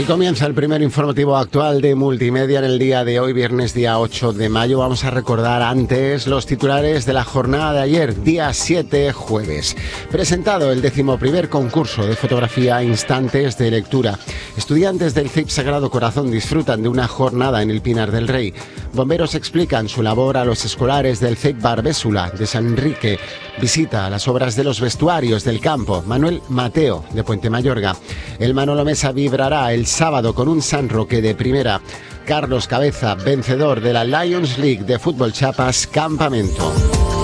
Y comienza el primer informativo actual de Multimedia en el día de hoy, viernes día 8 de mayo. Vamos a recordar antes los titulares de la jornada de ayer, día 7, jueves. Presentado el 11º concurso de fotografía Instantes de Lectura. Estudiantes del CEIP Sagrado Corazón disfrutan de una jornada en el Pinar del Rey. Bomberos explican su labor a los escolares del CEIP Barbésula de San Enrique. Visita las obras de los vestuarios del campo. Manuel Mateo de Puente Mayorga. El Manolo Mesa vibrará el sábado con un San Roque de primera. Carlos Cabeza, vencedor de la Lions League de Fútbol Chiapas Campamento.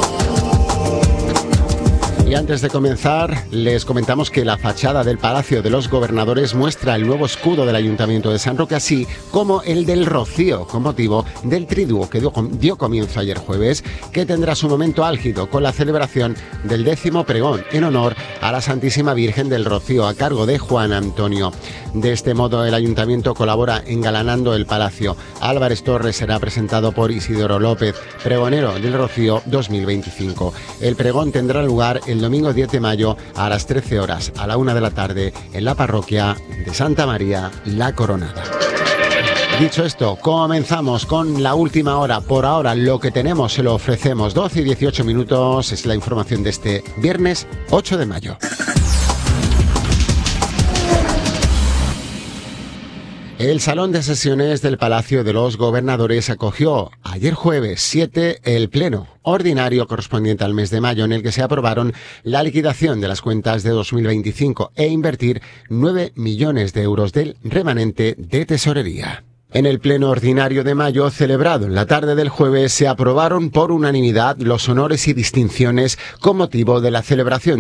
Y antes de comenzar, les comentamos que la fachada del Palacio de los Gobernadores muestra el nuevo escudo del Ayuntamiento de San Roque, así como el del Rocío, con motivo del triduo que dio comienzo ayer jueves, que tendrá su momento álgido con la celebración del 10º pregón en honor a la Santísima Virgen del Rocío, a cargo de Juan Antonio. De este modo, el Ayuntamiento colabora engalanando el Palacio. Álvarez Torres será presentado por Isidoro López, pregonero del Rocío 2025. El pregón tendrá lugar el domingo 10 de mayo a las 13 horas, a la 1 de la tarde, en la parroquia de Santa María la Coronada. Dicho esto, comenzamos con la última hora. Por ahora, lo que tenemos se lo ofrecemos. 12 y 18 minutos es la información de este viernes 8 de mayo. El Salón de Sesiones del Palacio de los Gobernadores acogió ayer jueves 7 el pleno ordinario correspondiente al mes de mayo, en el que se aprobaron la liquidación de las cuentas de 2025 e invertir 9 millones de euros del remanente de tesorería. En el pleno ordinario de mayo, celebrado en la tarde del jueves, se aprobaron por unanimidad los honores y distinciones con motivo de la celebración